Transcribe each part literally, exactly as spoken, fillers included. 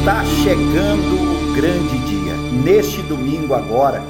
Está chegando o grande dia. Neste domingo agora,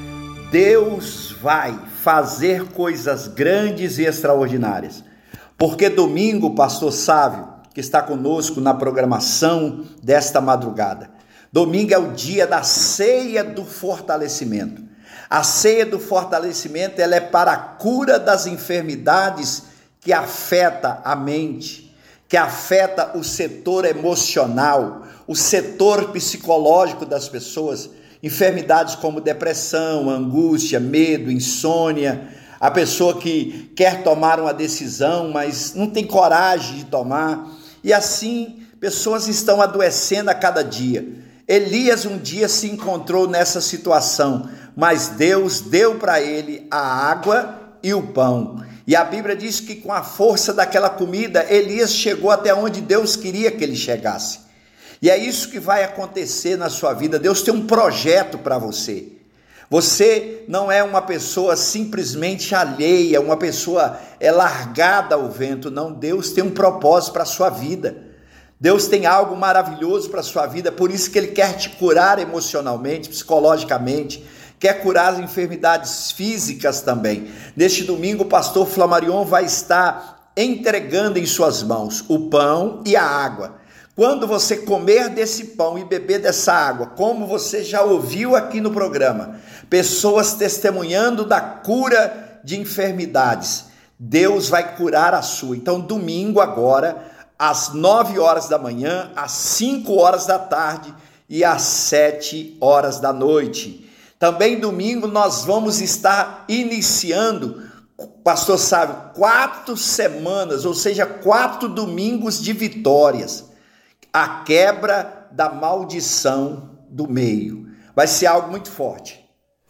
Deus vai fazer coisas grandes e extraordinárias. Porque domingo, pastor Sávio, que está conosco na programação desta madrugada, domingo é o dia da ceia do fortalecimento. A ceia do fortalecimento, ela é para a cura das enfermidades que afeta a mente, que afeta o setor emocional, o setor psicológico das pessoas, enfermidades como depressão, angústia, medo, insônia, a pessoa que quer tomar uma decisão, mas não tem coragem de tomar, e assim pessoas estão adoecendo a cada dia. Elias um dia se encontrou nessa situação, mas Deus deu para ele a água e o pão. E a Bíblia diz que com a força daquela comida, Elias chegou até onde Deus queria que ele chegasse. E é isso que vai acontecer na sua vida. Deus tem um projeto para você. Você não é uma pessoa simplesmente alheia, uma pessoa é largada ao vento. Não, Deus tem um propósito para a sua vida. Deus tem algo maravilhoso para a sua vida, por isso que Ele quer te curar emocionalmente, psicologicamente, quer curar as enfermidades físicas também. Neste domingo, o pastor Flamarion vai estar entregando em suas mãos o pão e a água. Quando você comer desse pão e beber dessa água, como você já ouviu aqui no programa, pessoas testemunhando da cura de enfermidades, Deus vai curar a sua. Então, domingo agora, às nove horas da manhã, às cinco horas da tarde e às sete horas da noite. Também domingo nós vamos estar iniciando, pastor Sávio, quatro semanas, ou seja, quatro domingos de vitórias. A quebra da maldição do meio. Vai ser algo muito forte.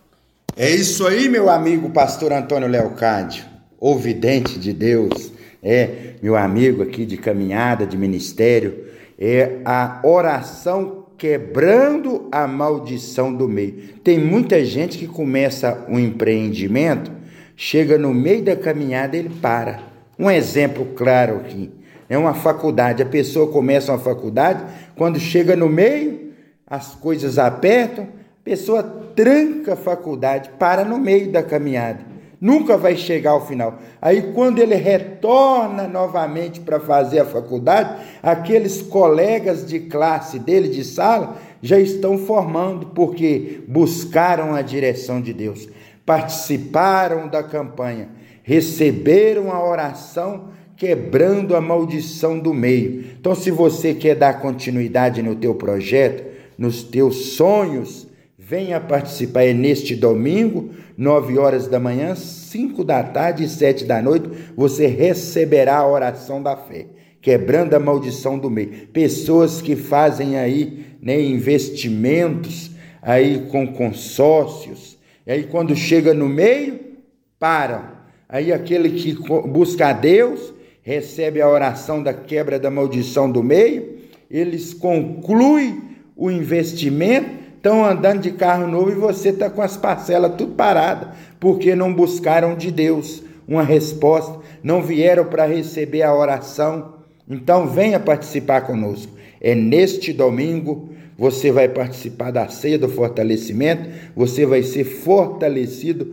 É isso aí, meu amigo pastor Antônio Leocádio, ouvidente de Deus, é meu amigo aqui de caminhada, de ministério, é a oração quebrando a maldição do meio. Tem muita gente que começa um empreendimento, chega no meio da caminhada e ele para. Um exemplo claro aqui, é uma faculdade, a pessoa começa uma faculdade, quando chega no meio, as coisas apertam, a pessoa tranca a faculdade, para no meio da caminhada, nunca vai chegar ao final. Aí quando ele retorna novamente para fazer a faculdade, aqueles colegas de classe dele, de sala, já estão formando, porque buscaram a direção de Deus, participaram da campanha, receberam a oração, quebrando a maldição do meio. Então, se você quer dar continuidade no teu projeto, nos teus sonhos, venha participar. É neste domingo, nove horas da manhã, cinco da tarde e sete da noite, você receberá a oração da fé, quebrando a maldição do meio. Pessoas que fazem aí, né, investimentos aí com consórcios, e aí quando chega no meio, param. Aí aquele que busca a Deus, recebe a oração da quebra da maldição do meio, eles concluem o investimento, estão andando de carro novo e você está com as parcelas tudo paradas, porque não buscaram de Deus uma resposta, não vieram para receber a oração. Então venha participar conosco. É neste domingo, você vai participar da ceia do fortalecimento, você vai ser fortalecido,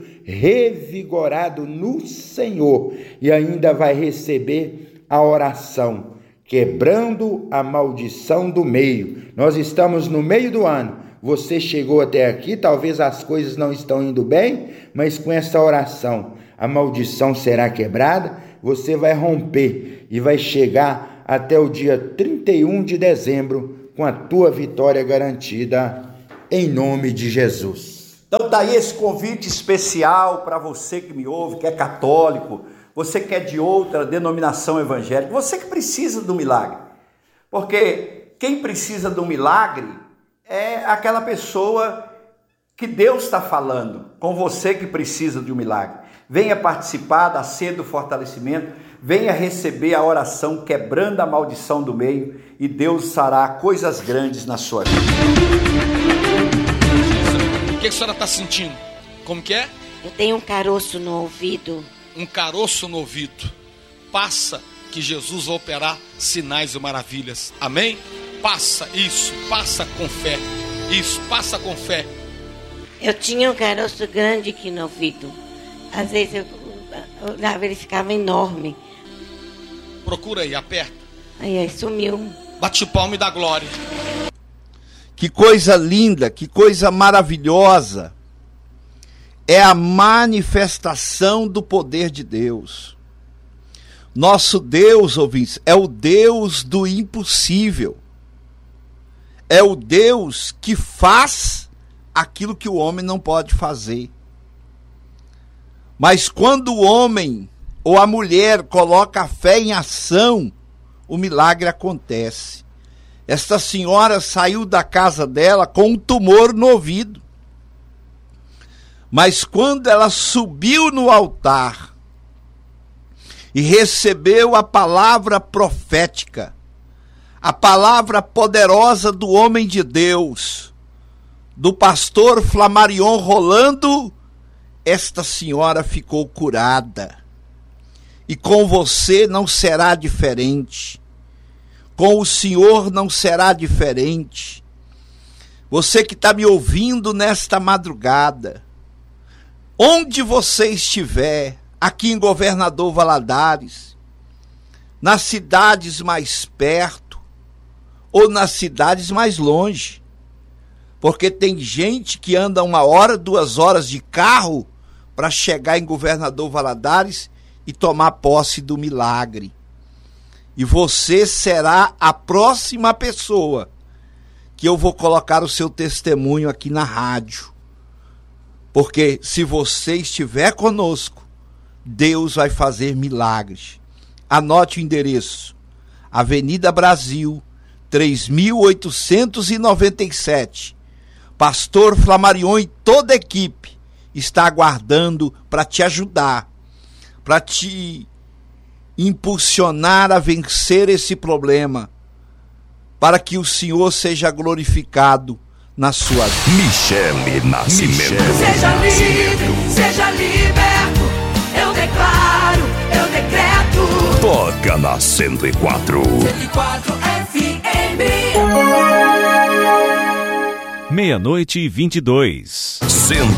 revigorado no Senhor e ainda vai receber a oração, quebrando a maldição do meio. Nós estamos no meio do ano, você chegou até aqui, talvez as coisas não estão indo bem, mas com essa oração a maldição será quebrada, você vai romper e vai chegar até o dia trinta e um de dezembro com a tua vitória garantida, em nome de Jesus. Então tá aí esse convite especial para você que me ouve, que é católico, você que é de outra denominação evangélica, você que precisa do milagre. Porque quem precisa do milagre é aquela pessoa que Deus está falando, com você que precisa de um milagre. Venha participar da ceia do fortalecimento, venha receber a oração quebrando a maldição do meio e Deus fará coisas grandes na sua vida. O que a senhora está sentindo? Como que é? Eu tenho um caroço no ouvido. Um caroço no ouvido. Passa que Jesus vai operar sinais e maravilhas. Amém? Passa, isso, passa com fé. Isso, passa com fé. Eu tinha um caroço grande aqui no ouvido. Às vezes eu olhava, ele ficava enorme. Procura aí, aperta. Aí, aí sumiu. Bate o palmo e dá glória. Que coisa linda, que coisa maravilhosa. É a manifestação do poder de Deus. Nosso Deus, ouvintes, é o Deus do impossível. É o Deus que faz aquilo que o homem não pode fazer. Mas quando o homem ou a mulher coloca a fé em ação, o milagre acontece. Esta senhora saiu da casa dela com um tumor no ouvido. Mas quando ela subiu no altar e recebeu a palavra profética, a palavra poderosa do homem de Deus, do pastor Flamarion Rolando, esta senhora ficou curada. E com você não será diferente. Com o Senhor não será diferente. Você que está me ouvindo nesta madrugada, onde você estiver, aqui em Governador Valadares, nas cidades mais perto ou nas cidades mais longe, porque tem gente que anda uma hora, duas horas de carro para chegar em Governador Valadares e tomar posse do milagre. E você será a próxima pessoa que eu vou colocar o seu testemunho aqui na rádio. Porque se você estiver conosco, Deus vai fazer milagres. Anote o endereço: Avenida Brasil, três mil oitocentos e noventa e sete. Pastor Flamarion e toda a equipe está aguardando para te ajudar, para te impulsionar a vencer esse problema, para que o Senhor seja glorificado na sua vida. Michele Nascimento. Seja livre, seja liberto. Eu declaro, eu decreto. Toca na cento e quatro. cento e quatro F M. Meia-noite e vinte e dois.